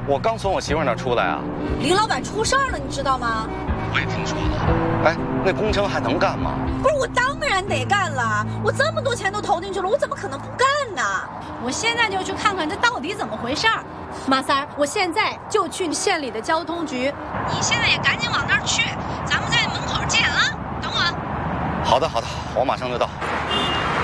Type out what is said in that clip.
我刚从我媳妇那儿出来啊。 林老板出事儿了，你知道吗？ 我也听说了。哎，那工程还能干吗？ 不是，我当然得干了，我这么多钱都投进去了，我怎么可能不干呢？我现在就去看看这到底怎么回事儿。马三儿，我现在就去县里的交通局，你现在也赶紧往那儿去，咱们在门口见啊，等我。 好的，我马上就到。